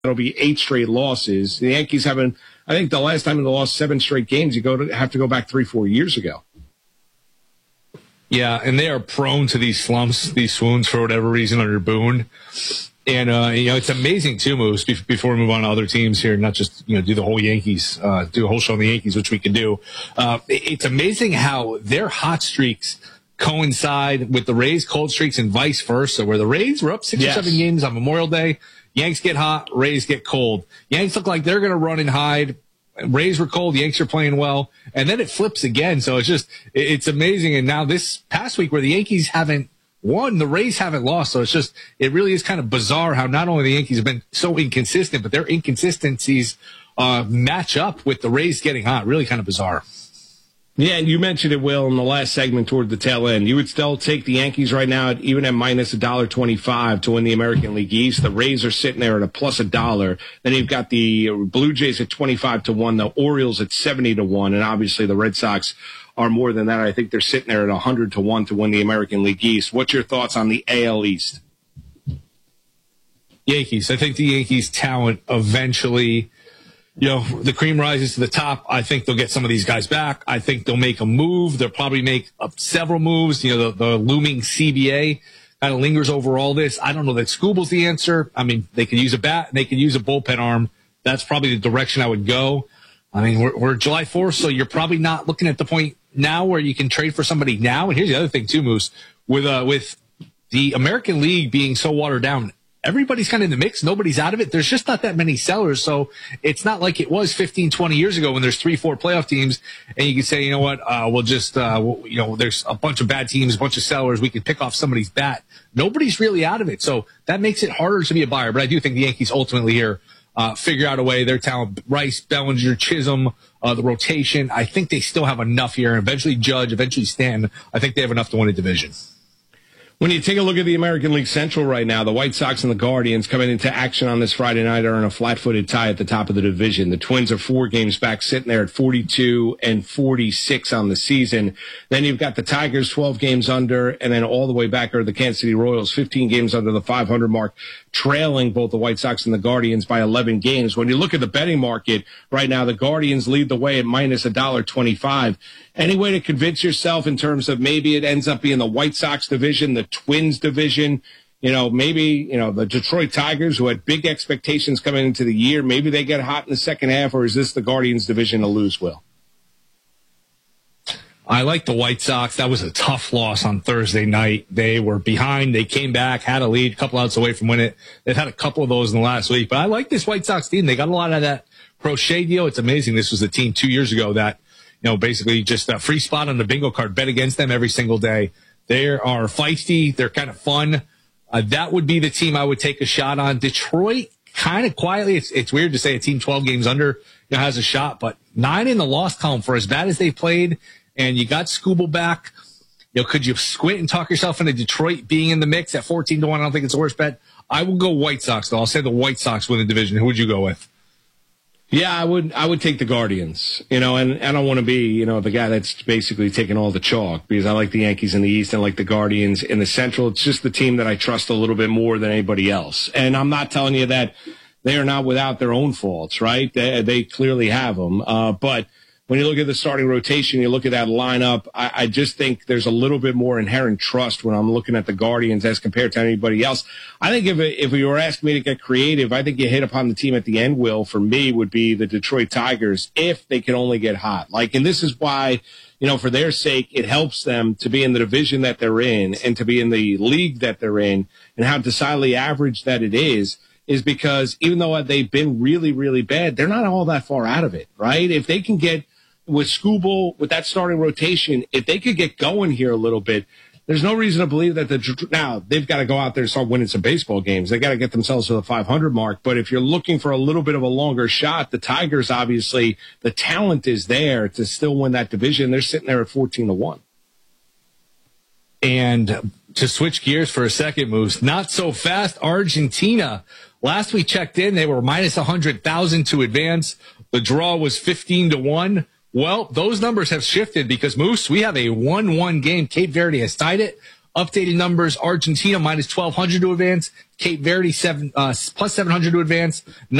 that'll be 8 straight losses. The Yankees haven't, I think the last time they lost 7 straight games, have to go back 3-4 years ago. Yeah, and they are prone to these slumps, these swoons for whatever reason under Boone. And, it's amazing, too, Moose, before we move on to other teams here, not just, do the whole Yankees, do a whole show on the Yankees, which we can do. It's amazing how their hot streaks coincide with the Rays' cold streaks and vice versa, where the Rays were up 6 or 7 games on Memorial Day. Yanks get hot, Rays get cold. Yanks look like they're going to run and hide. Rays were cold, Yanks are playing well. And then it flips again. So it's amazing. And now this past week where the Yankees haven't won, the Rays haven't lost. So it really is kind of bizarre how not only the Yankees have been so inconsistent, but their inconsistencies match up with the Rays getting hot. Really kind of bizarre. Yeah, and you mentioned it, Will, in the last segment toward the tail end. You would still take the Yankees right now even at minus $1.25 to win the American League East. The Rays are sitting there at a plus $1. Then you've got the Blue Jays at 25-1, the Orioles at 70-1, and obviously the Red Sox are more than that. I think they're sitting there at 100-1 to win the American League East. What's your thoughts on the AL East? Yankees. I think the Yankees' talent eventually, the cream rises to the top. I think they'll get some of these guys back. I think they'll make a move. They'll probably make several moves. The looming CBA kind of lingers over all this. I don't know that Scooble's the answer. I mean, they could use a bat. They could use a bullpen arm. That's probably the direction I would go. I mean, we're July 4th, so you're probably not looking at the point now where you can trade for somebody now. And here's the other thing too, Moose, with the American League being so watered down, everybody's kind of in the mix. Nobody's out of it. There's just not that many sellers. So it's not like it was 15, 20 years ago when there's 3-4 playoff teams and you can say, you know what, we'll just, there's a bunch of bad teams, a bunch of sellers. We can pick off somebody's bat. Nobody's really out of it. So that makes it harder to be a buyer. But I do think the Yankees ultimately here figure out a way. Their talent, Rice, Bellinger, Chisholm, the rotation. I think they still have enough here. And eventually Judge, eventually Stanton. I think they have enough to win a division. When you take a look at the American League Central right now, the White Sox and the Guardians coming into action on this Friday night are in a flat-footed tie at the top of the division. The Twins are 4 games back, sitting there at 42-46 on the season. Then you've got the Tigers 12 games under, and then all the way back are the Kansas City Royals 15 games under the 500 mark, trailing both the White Sox and the Guardians by 11 games. When you look at the betting market right now, the Guardians lead the way at minus $1.25. Any way to convince yourself in terms of maybe it ends up being the White Sox division, the Twins division, maybe, the Detroit Tigers who had big expectations coming into the year, maybe they get hot in the second half, or is this the Guardians division to lose, Will? I like the White Sox. That was a tough loss on Thursday night. They were behind. They came back, had a lead, a couple outs away from winning it. They've had a couple of those in the last week. But I like this White Sox team. They got a lot of that crochet deal. It's amazing. This was a team 2 years ago that, basically just a free spot on the bingo card, bet against them every single day. They are feisty. They're kind of fun. That would be the team I would take a shot on. Detroit, kind of quietly. It's weird to say a team 12 games under has a shot, but 9 in the loss column for as bad as they played. And you got Scooble back. Could you squint and talk yourself into Detroit being in the mix at 14-1? I don't think it's the worst bet. I will go White Sox, though. I'll say the White Sox win the division. Who would you go with? Yeah, I would take the Guardians, and I don't want to be, the guy that's basically taking all the chalk because I like the Yankees in the East and I like the Guardians in the Central. It's just the team that I trust a little bit more than anybody else. And I'm not telling you that they are not without their own faults, right? They clearly have them. But when you look at the starting rotation, you look at that lineup, I just think there's a little bit more inherent trust when I'm looking at the Guardians as compared to anybody else. I think if you were asking me to get creative, I think you hit upon the team at the end, Will, for me, would be the Detroit Tigers if they can only get hot. And this is why, for their sake, it helps them to be in the division that they're in and to be in the league that they're in and how decidedly average that it is because even though they've been really, really bad, they're not all that far out of it, right? If they can get with Scooble, with that starting rotation, if they could get going here a little bit, there's no reason to believe that now they've got to go out there and start winning some baseball games. They got to get themselves to the 500 mark. But if you're looking for a little bit of a longer shot, the Tigers, obviously, the talent is there to still win that division. They're sitting there at 14-1. And to switch gears for a second, Moose, not so fast. Argentina. Last we checked in, they were minus 100,000 to advance. The draw was 15-1. Well, those numbers have shifted because, Moose, we have a 1-1 game. Cape Verde has tied it. Updated numbers: Argentina minus 1,200 to advance, Cape Verde plus 700 to advance.